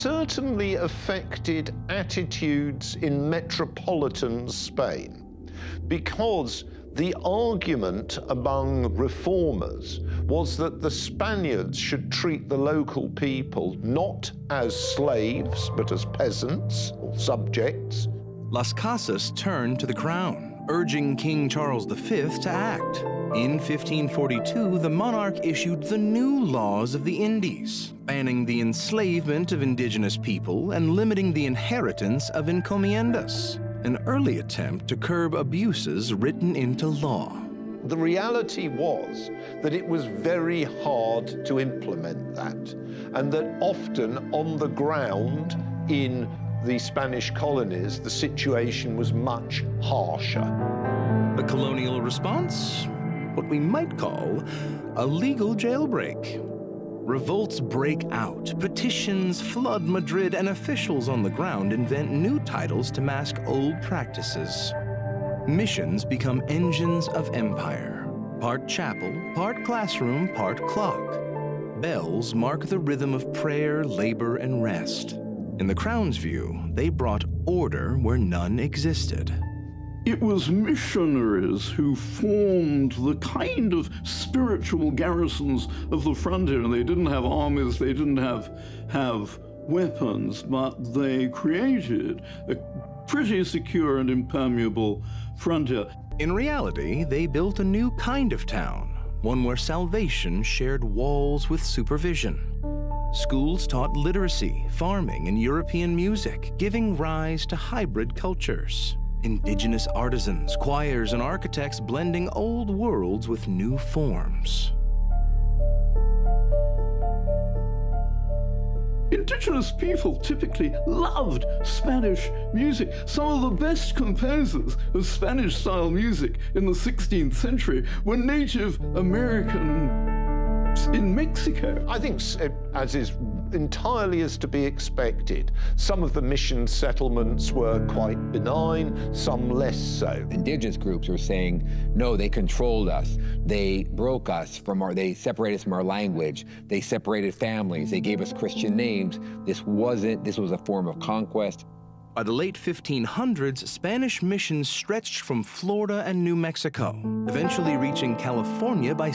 certainly affected attitudes in metropolitan Spain, because the argument among reformers was that the Spaniards should treat the local people not as slaves, but as peasants or subjects. Las Casas turned to the crown, urging King Charles V to act. In 1542, the monarch issued the new laws of the Indies, banning the enslavement of indigenous people and limiting the inheritance of encomiendas, an early attempt to curb abuses written into law. The reality was that it was very hard to implement that, and that often on the ground in the Spanish colonies, the situation was much harsher. The colonial response? What we might call a legal jailbreak. Revolts break out, petitions flood Madrid, and officials on the ground invent new titles to mask old practices. Missions become engines of empire. Part chapel, part classroom, part clock. Bells mark the rhythm of prayer, labor, and rest. In the Crown's view, they brought order where none existed. It was missionaries who formed the kind of spiritual garrisons of the frontier. They didn't have armies, they didn't have weapons, but they created a pretty secure and impermeable frontier. In reality, they built a new kind of town, one where salvation shared walls with supervision. Schools taught literacy, farming, and European music, giving rise to hybrid cultures. Indigenous artisans, choirs, and architects blending old worlds with new forms. Indigenous people typically loved Spanish music. Some of the best composers of Spanish-style music in the 16th century were Native Americans in Mexico. I think, as is entirely as to be expected, some of the mission settlements were quite benign, some less so. Indigenous groups were saying, no, they controlled us. They broke us from they separated us from our language. They separated families. They gave us Christian names. This was a form of conquest. By the late 1500s, Spanish missions stretched from Florida and New Mexico, eventually reaching California by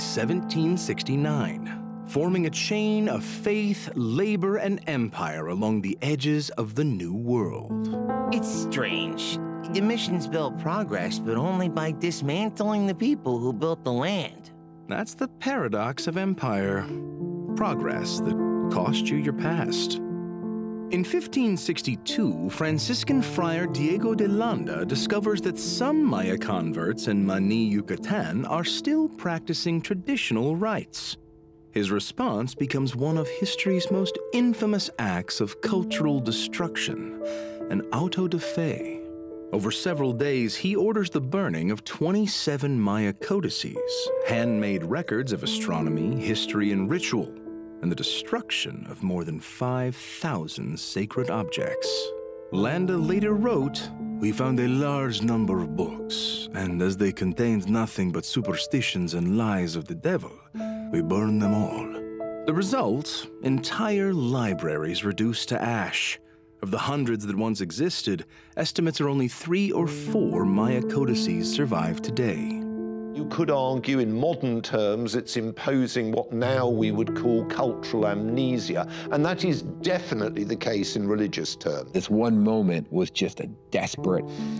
1769. Forming a chain of faith, labor, and empire along the edges of the New World. It's strange. The missions built progress, but only by dismantling the people who built the land. That's the paradox of empire. Progress that cost you your past. In 1562, Franciscan friar Diego de Landa discovers that some Maya converts in Mani, Yucatan are still practicing traditional rites. His response becomes one of history's most infamous acts of cultural destruction, an auto de fe. Over several days, he orders the burning of 27 Maya codices, handmade records of astronomy, history, and ritual, and the destruction of more than 5,000 sacred objects. Landa later wrote, "We found a large number of books, and as they contained nothing but superstitions and lies of the devil, we burned them all." The result? Entire libraries reduced to ash. Of the hundreds that once existed, estimates are only 3 or 4 Maya codices survive today. You could argue in modern terms it's imposing what now we would call cultural amnesia, and that is definitely the case in religious terms. This one moment was just a desperate,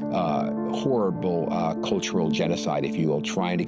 horrible cultural genocide, if you will, trying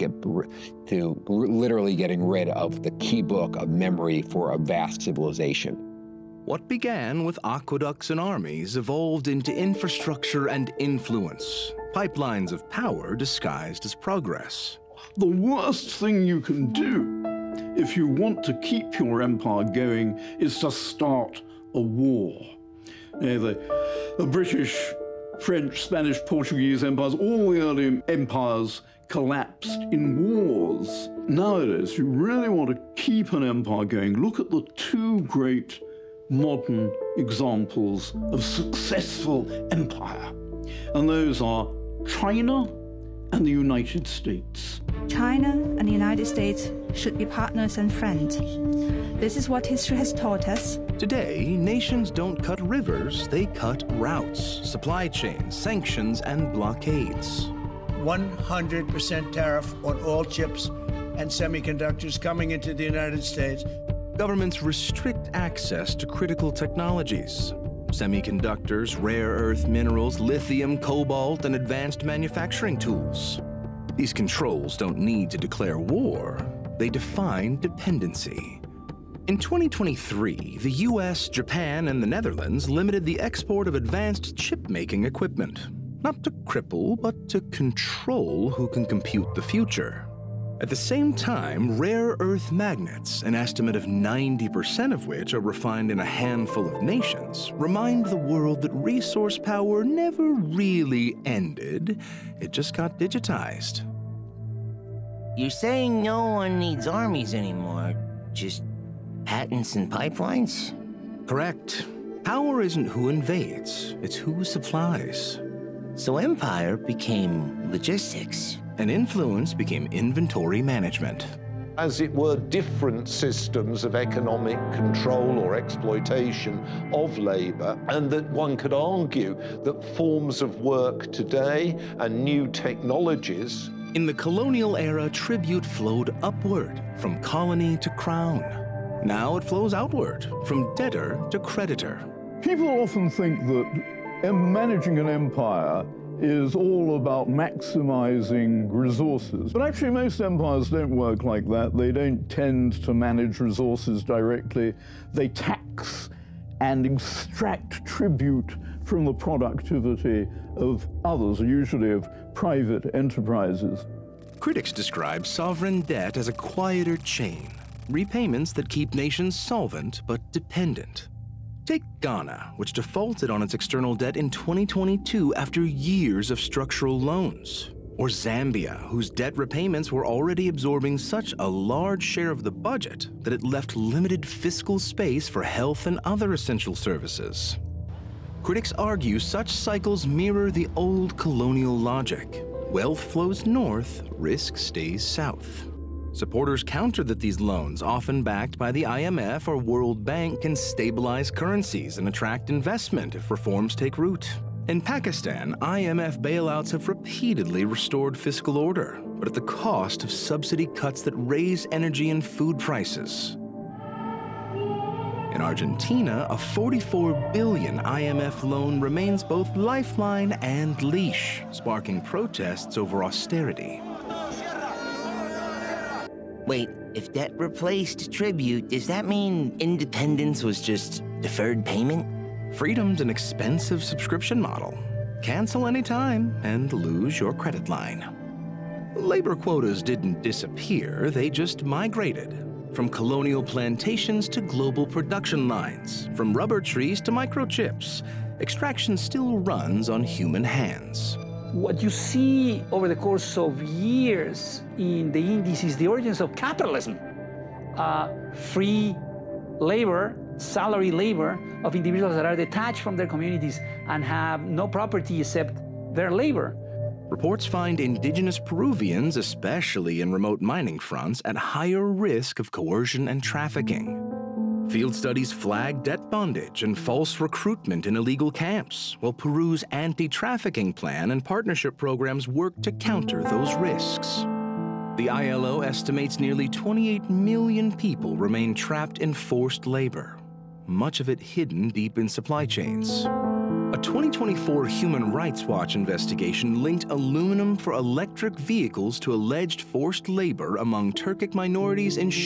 to literally getting rid of the key book of memory for a vast civilization. What began with aqueducts and armies evolved into infrastructure and influence, pipelines of power disguised as progress. The worst thing you can do if you want to keep your empire going is to start a war. You know, the British, French, Spanish, Portuguese empires, all the early empires collapsed in wars. Nowadays, if you really want to keep an empire going, look at the 2 great modern examples of successful empire. And those are China and the United States. China and the United States should be partners and friends. This is what history has taught us. Today, nations don't cut rivers, they cut routes, supply chains, sanctions, and blockades. 100% tariff on all chips and semiconductors coming into the United States. Governments restrict access to critical technologies. Semiconductors, rare earth minerals, lithium, cobalt, and advanced manufacturing tools. These controls don't need to declare war. They define dependency. In 2023, the US, Japan, and the Netherlands limited the export of advanced chip-making equipment, not to cripple, but to control who can compute the future. At the same time, rare earth magnets, an estimate of 90% of which are refined in a handful of nations, remind the world that resource power never really ended, it just got digitized. You're saying no one needs armies anymore, just patents and pipelines? Correct. Power isn't who invades, it's who supplies. So empire became logistics. And influence became inventory management. As it were, different systems of economic control or exploitation of labor, and that one could argue that forms of work today and new technologies. In the colonial era, tribute flowed upward from colony to crown. Now it flows outward from debtor to creditor. People often think that managing an empire is all about maximizing resources. But actually, most empires don't work like that. They don't tend to manage resources directly. They tax and extract tribute from the productivity of others, usually of private enterprises. Critics describe sovereign debt as a quieter chain, repayments that keep nations solvent but dependent. Take Ghana, which defaulted on its external debt in 2022 after years of structural loans. Or Zambia, whose debt repayments were already absorbing such a large share of the budget that it left limited fiscal space for health and other essential services. Critics argue such cycles mirror the old colonial logic. Wealth flows north, risk stays south. Supporters counter that these loans, often backed by the IMF or World Bank, can stabilize currencies and attract investment if reforms take root. In Pakistan, IMF bailouts have repeatedly restored fiscal order, but at the cost of subsidy cuts that raise energy and food prices. In Argentina, a $44 billion IMF loan remains both lifeline and leash, sparking protests over austerity. Wait, if debt replaced tribute, does that mean independence was just deferred payment? Freedom's an expensive subscription model. Cancel anytime and lose your credit line. Labor quotas didn't disappear, they just migrated. From colonial plantations to global production lines, from rubber trees to microchips, extraction still runs on human hands. What you see over the course of years in the Indies is the origins of capitalism. Free labor, salary labor of individuals that are detached from their communities and have no property except their labor. Reports find indigenous Peruvians, especially in remote mining fronts, at higher risk of coercion and trafficking. Field studies flag debt bondage and false recruitment in illegal camps, while Peru's anti-trafficking plan and partnership programs work to counter those risks. The ILO estimates nearly 28 million people remain trapped in forced labor, much of it hidden deep in supply chains. A 2024 Human Rights Watch investigation linked aluminum for electric vehicles to alleged forced labor among Turkic minorities in